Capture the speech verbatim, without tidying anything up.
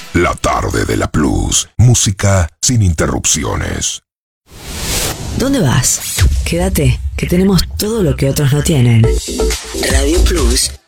La tarde de la Plus. Música sin interrupciones. ¿Dónde vas? Quédate, que tenemos todo lo que otros no tienen. Radio Plus